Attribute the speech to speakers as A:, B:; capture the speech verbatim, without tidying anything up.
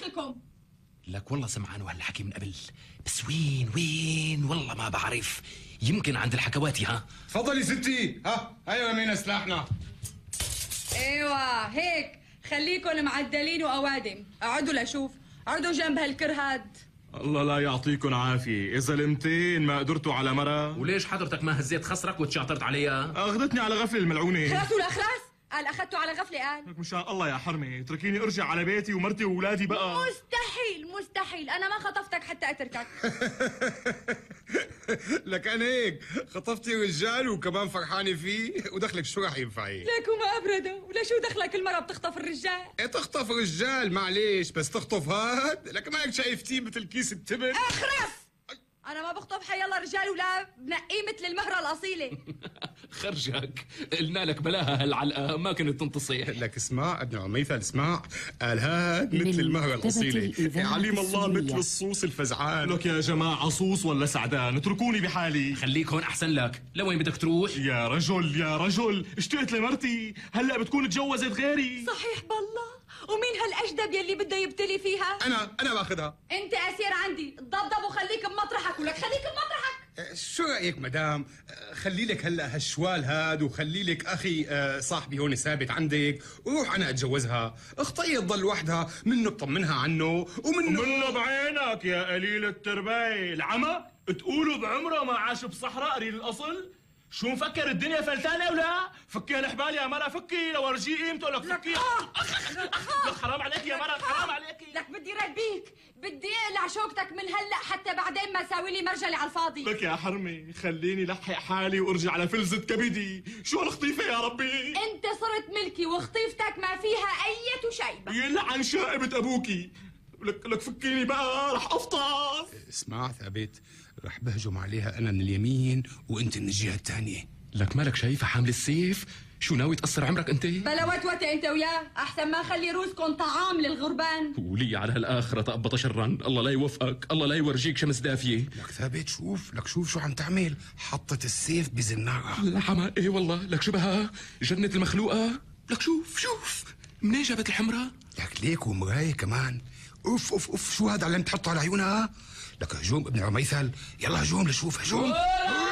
A: حقكم.
B: لك والله سمعان هالحكي من قبل، بس وين وين والله ما بعرف. يمكن عند الحكواتي. ها
C: تفضلي ستي. ها هيا رمينا سلاحنا.
A: ايوه هيك، خليكن معدلين وأوادم. اقعدوا لشوف، اقعدوا جنب هالكرهاد.
D: الله لا يعطيكم عافية، إذا لمتين ما قدرتوا على مرة.
B: وليش حضرتك ما هزيت خصرك وتشعطرت عليها؟
D: أخذتني على غفلة الملعونة.
A: خلاص ولا خلاص؟ قال أخذته على غفلة. قال
D: مشان الله يا حرمة اتركيني ارجع على بيتي ومرتي وولادي بقى.
A: مستحيل مستحيل، أنا ما خطفتك حتى أتركك.
C: لك انا هيك خطفتي رجال وكمان فرحانه فيه، ودخلك شو رح ينفعي؟
A: لك وما أبرده، ولا شو دخلك المرة بتخطف الرجال؟
C: ايه تخطف رجال معليش، بس تخطف هاد؟ لك ما هيك شايفتيه مثل كيس التبن؟
A: اخرس! أنا ما بخطف حيالله رجال ولا بنقيه مثل المهرة الأصيلة.
B: خرجك، قلنا لك بلاها هالعلقة ما كنت تنتصح.
C: لك اسمع ابن عميثل اسمع، قال هاد مثل المهرة الأصيلة، عليم الله مثل الصوص الفزعان.
D: لك يا جماعة صوص ولا سعدان، اتركوني بحالي.
B: خليك هون أحسن لك. لوين بدك تروح؟
D: يا رجل يا رجل اشتقت لمرتي، هلا بتكون تجوزت غيري.
A: صحيح بالله، ومين هالأجدب يلي بده يبتلي فيها؟
C: أنا أنا باخذها.
A: أنت أسير عندي، ضبضب وخليك بمطرحك. ولك خليك بمطرحك.
C: شو رأيك مدام؟ خلي لك هلا هالشوال هاد، وخلي لك أخي صاحبي هون ثابت عندك، وروح أنا أتجوزها. اختي تضل وحدها، منه بطمنها عنه ومنه
D: ومنه بعينك يا قليل الترباية. العمى تقولوا بعمره ما عاش بصحراء قليل الأصل. شو مفكر الدنيا فلتانة ولا؟ فكي الحبال يا مرة، فكي لو ارجيه قيمته. لك فكي. لك حرام عليك يا مرة، حرام عليك.
A: لك بدي ربيك، بدي اقلع شوكتك من هلا حتى بعدين ما ساوي لي مرجلي على الفاضي.
D: لك يا حرمي خليني لحق حالي وارجع على فلزة كبدي. شو هالخطيفة يا ربي؟
A: انت صرت ملكي وخطيفتك ما فيها اية شيبة.
D: يلعن شائبة ابوكي. لك لك فكيني بقى رح افطس.
C: اسمع ثابت، رح بهجم عليها أنا من اليمين وأنت من الجهة الثانية.
B: لك مالك شايفة حامل السيف؟ شو ناوي تقصر عمرك انت؟
A: بلا وتوتة انت وياه، احسن ما خلي روسكم طعام للغربان.
B: ولي على هالآخرة تقبط شرا، الله لا يوفقك، الله لا يورجيك شمس دافية.
C: لك ثابت شوف، لك شوف شو عم تعمل، حطت السيف بزنارة.
B: لا حما ايه والله، لك شبهها جنة المخلوقة. لك شوف شوف منين جابت الحمرة؟
C: لك ليك ومراية كمان. اوف اوف اوف شو هذا اللي عم تحطه على عيونها؟ لك هجوم ابن عميثل، يلا هجوم لشوف هجوم.